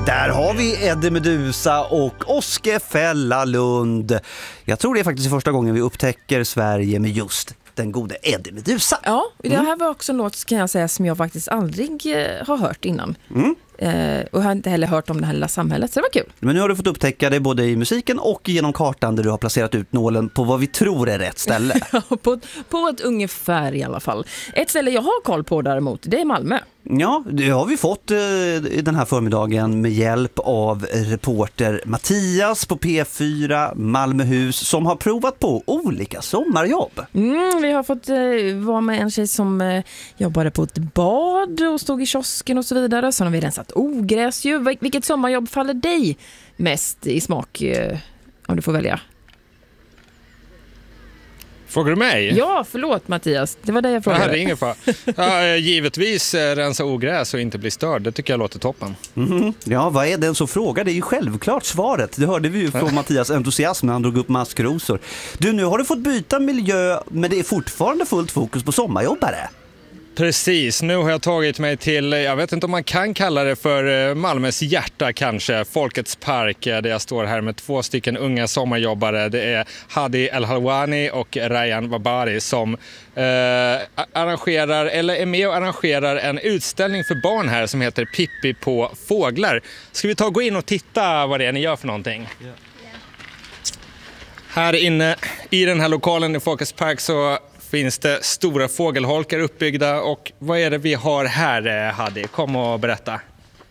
Där har vi Eddie Meduza och Oskar Fällalund. Jag tror det är faktiskt första gången vi upptäcker Sverige med just den gode Eddie Meduza. Ja, det här var också en låt kan jag säga som jag faktiskt aldrig har hört innan. Och har inte heller hört om det här lilla samhället, så det var kul. Men nu har du fått upptäcka det både i musiken och genom kartan där du har placerat ut nålen på vad vi tror är rätt ställe. på ett ungefär i alla fall. Ett ställe jag har koll på däremot, det är Malmö. Ja, det har vi fått den här förmiddagen med hjälp av reporter Mattias på P4 Malmöhus som har provat på olika sommarjobb. Vi har fått vara med en tjej som jobbade på ett bad och stod i kiosken och så vidare. Så har vi rensat ogräs ju. Vilket sommarjobb faller dig mest i smak om du får välja? Frågar du mig? Ja, förlåt Mattias. Det var det jag frågade. Det är ingen fara. Givetvis rensa ogräs och inte bli störd. Det tycker jag låter toppen. Ja, vad är den så frågar? Det är ju självklart svaret. Det hörde vi ju från Mattias entusiasm när han drog upp maskrosor. Du, nu har du fått byta miljö, men det är fortfarande fullt fokus på sommarjobbare. Precis, nu har jag tagit mig till, jag vet inte om man kan kalla det för Malmös hjärta kanske, Folkets park, där jag står här med 2 stycken unga sommarjobbare. Det är Hadi El-Halwani och Rayan Wabari som arrangerar, eller är med och arrangerar en utställning för barn här som heter Pippi på fåglar. Ska vi ta och gå in och titta vad det är ni gör för någonting? Yeah. Här inne i den här lokalen i Folkets park så finns det stora fågelholkar uppbyggda. Och vad är det vi har här, Hadi? Kom och berätta.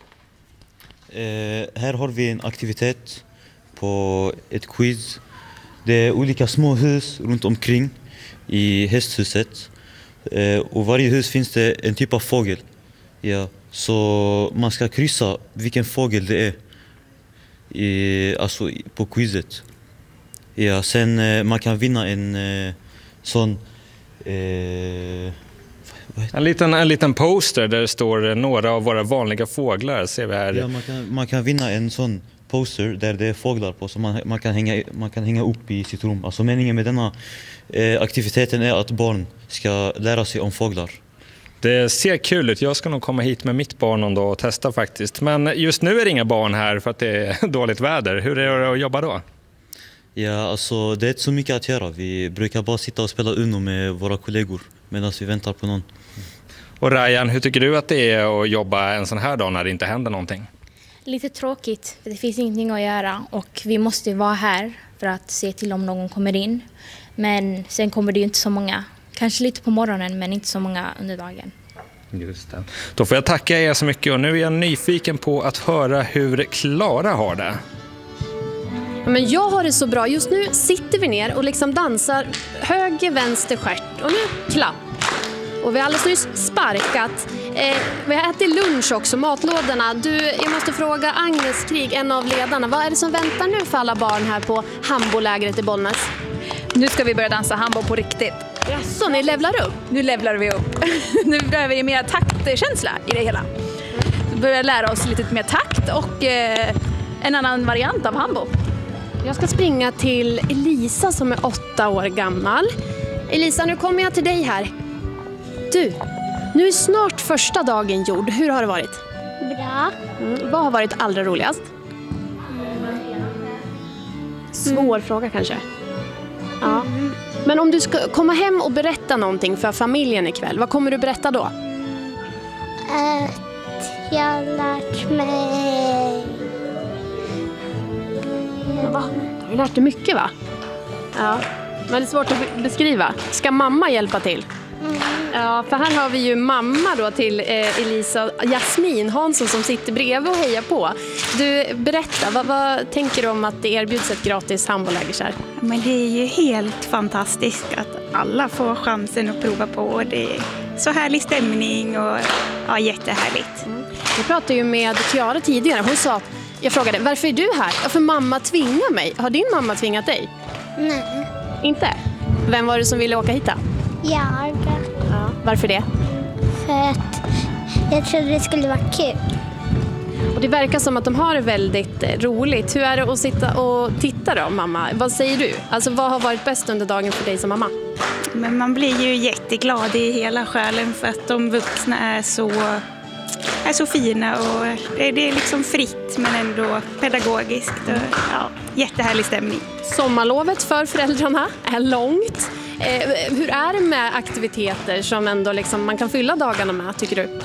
Här har vi en aktivitet på ett quiz. Det är olika små hus runt omkring i hästhuset. Och varje hus finns det en typ av fågel. Ja, så man ska kryssa vilken fågel det är alltså på quizet. Ja, sen man kan vinna en sån en liten poster där det står några av våra vanliga fåglar, ser vi här. Ja, man kan vinna en sån poster där det är fåglar på som man kan hänga upp i sitt rum. Alltså meningen med denna aktiviteten är att barn ska lära sig om fåglar. Det ser kul ut. Jag ska nog komma hit med mitt barn någon dag och testa faktiskt. Men just nu är det inga barn här för att det är dåligt väder. Hur är det att jobba då? Ja, alltså det är inte så mycket att göra. Vi brukar bara sitta och spela Uno med våra kollegor medan vi väntar på någon. Och Rayan, hur tycker du att det är att jobba en sån här dag när det inte händer någonting? Lite tråkigt, för det finns ingenting att göra och vi måste vara här för att se till om någon kommer in. Men sen kommer det ju inte så många. Kanske lite på morgonen men inte så många under dagen. Just det. Då får jag tacka er så mycket och nu är jag nyfiken på att höra hur Klara har det. Men jag har det så bra. Just nu sitter vi ner och liksom dansar höger, vänster, stjärt. Och nu klapp. Och vi har alldeles nyss sparkat. Vi har ätit lunch också, matlådorna. Jag måste fråga Agnes Krig, en av ledarna. Vad är det som väntar nu för alla barn här på Hambolägret i Bollnäs? Nu ska vi börja dansa Hambo på riktigt. Jaså, ni levlar upp? Nu levlar vi upp. Nu behöver vi mer taktkänsla i det hela. Vi börjar lära oss lite mer takt och en annan variant av Hambo. Jag ska springa till Elisa som är 8 år gammal. Elisa, nu kommer jag till dig här. Du, nu är snart första dagen gjord. Hur har det varit? Bra. Vad har varit allra roligast? Svår fråga kanske. Ja. Men om du ska komma hem och berätta någonting för familjen ikväll, vad kommer du berätta då? Att jag har lärt mig. Va? Du har lärt dig mycket, va? Ja, men det är svårt att beskriva. Ska mamma hjälpa till? Ja, för här har vi ju mamma då till Elisa, Jasmin Hansson som sitter bredvid och hejar på. Du, berätta, vad tänker du om att det erbjuds ett gratis hamboläger här? Men det är ju helt fantastiskt att alla får chansen att prova på. Det är så härlig stämning och ja, jättehärligt. Jag pratade ju med Tiara tidigare. Hon sa, jag frågade, varför är du här? Ja, för mamma tvingar mig. Har din mamma tvingat dig? Nej. Inte? Vem var det som ville åka hit då? Jag. Ja. Varför det? För att jag trodde det skulle vara kul. Och det verkar som att de har det väldigt roligt. Hur är det att sitta och titta då, mamma? Vad säger du? Alltså, vad har varit bäst under dagen för dig som mamma? Men man blir ju jätteglad i hela själen för att de vuxna är så är så fina och det är liksom fritt men ändå pedagogiskt. Och, ja, jättehärlig stämning. Sommarlovet för föräldrarna är långt. Hur är det med aktiviteter som ändå liksom man kan fylla dagarna med, tycker du?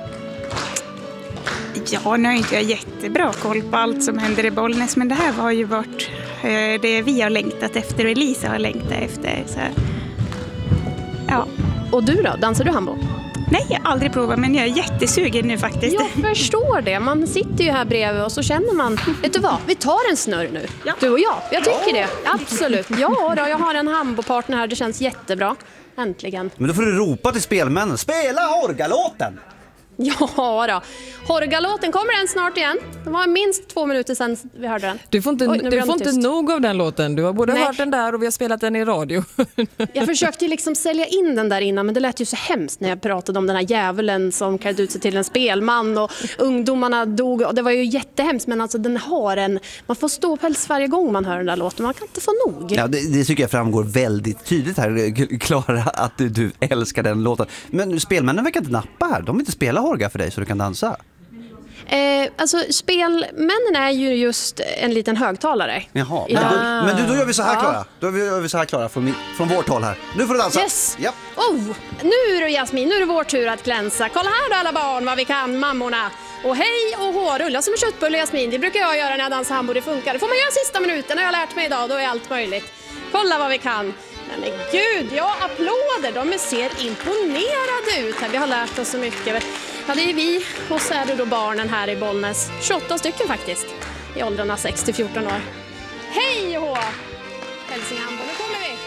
Ja, nu har inte jag jättebra koll på allt som händer i Bollnäs, men det här har ju varit det vi har längtat efter och Elisa har längtat efter. Så, ja. Och du då? Dansar du handboll? Nej, jag har aldrig provat, men jag är jättesugen nu faktiskt. Jag förstår det. Man sitter ju här bredvid och så känner man, vet du vad, vi tar en snurr nu. Ja. Du och jag tycker det. Absolut. Ja då, jag har en handbollpartner här, det känns jättebra. Äntligen. Men då får du ropa till spelmännen, spela Horgalåten! Ja då. Horgalåten, kommer den snart igen? Det var minst 2 minuter sedan vi hörde den. Du får inte nog av den låten. Du har både hört den där och vi har spelat den i radio. Jag försökte ju liksom sälja in den där innan, men det lät ju så hemskt när jag pratade om den här djävulen som kallade ut sig till en spelman och ungdomarna dog. Och det var ju jättehemskt, men alltså den har man får stå på päls varje gång man hör den där låten. Man kan inte få nog. Ja, det tycker jag framgår väldigt tydligt här, Klara, att du älskar den låten. Men spelmännen verkar inte nappa här. De vill inte spela Horga för dig så du kan dansa. Alltså spelmännen är ju just en liten högtalare. Jaha, men då gör vi så här, Klara. Då gör vi så här, Klara, från vårt håll här. Nu får du dansa. Yes. Ja. Nu är det Jasmin, nu är det vår tur att glänsa. Kolla här då alla barn, vad vi kan, mammorna. Och hej och hå, rulla som en köttbulle, Jasmin. Det brukar jag göra när jag dansar handboll, det funkar. Det får man göra sista minuten, har jag lärt mig idag, då är allt möjligt. Kolla vad vi kan. Men gud, applåder, de ser imponerade ut här. Vi har lärt oss så mycket. Ja, det är vi och så är det då barnen här i Bollnäs. 28 stycken faktiskt, i åldrarna 6-14 år. Hej och hå! Hälsinghamn, nu kommer vi!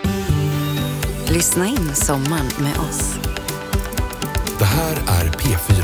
Woo! Lyssna in sommaren med oss. Det här är P4.